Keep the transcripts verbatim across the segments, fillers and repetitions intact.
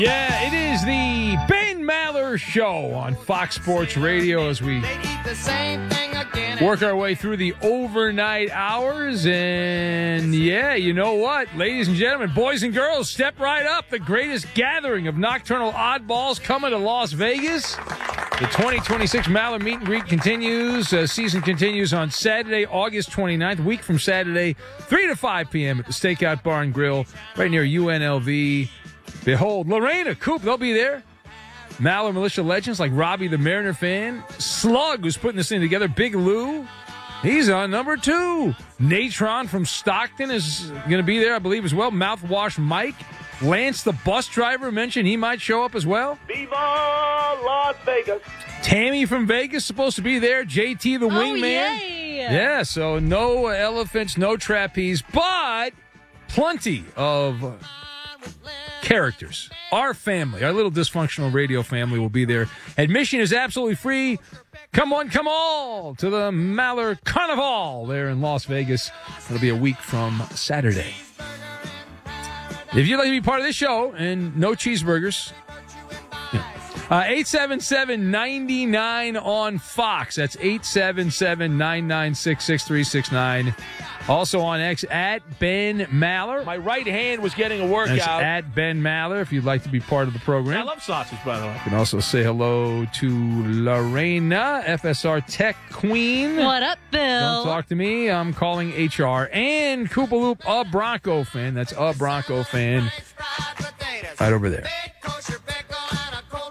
Yeah, it is the Ben Maller Show on Fox Sports Radio as we work our way through the overnight hours. And, yeah, you know what? Ladies and gentlemen, boys and girls, step right up. The greatest gathering of nocturnal oddballs coming to Las Vegas. The twenty twenty-six Maller Meet and Greet continues. Uh, season continues on Saturday, August twenty-ninth, a week from Saturday, three to five p.m. at the Stakeout Bar and Grill right near U N L V. Behold, Lorena, Coop, they'll be there. Maller Militia legends like Robbie the Mariner fan. Slug, who's putting this thing together. Big Lou, he's on number two. Natron from Stockton is going to be there, I believe, as well. Mouthwash Mike. Lance, the bus driver, mentioned he might show up as well. Viva Las Vegas. Tammy from Vegas supposed to be there. J T, the wingman. Oh, yay. Yeah, so no elephants, no trapeze, but plenty of characters. Our family, our little dysfunctional radio family will be there. Admission is absolutely free. Come on, come all to the Maller Carnival there in Las Vegas. It'll be a week from Saturday. If you'd like to be part of this show and no cheeseburgers, yeah. uh, eight seven seven, nine nine on Fox. That's eight seven seven, nine nine six, six three six nine. Also on X, at Ben Maller. My right hand was getting a workout. That's at Ben Maller, if you'd like to be part of the program. I love sausage, by the way. You can also say hello to Lorena, F S R Tech Queen. What up, Bill? Don't talk to me. I'm calling H R. And Koopaloop, a Bronco fan. That's a Bronco fan. Right over there.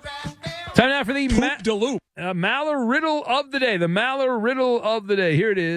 Time now for the Ma- Poop-de-loop. uh, Maller Riddle of the Day. The Maller Riddle of the Day. Here it is.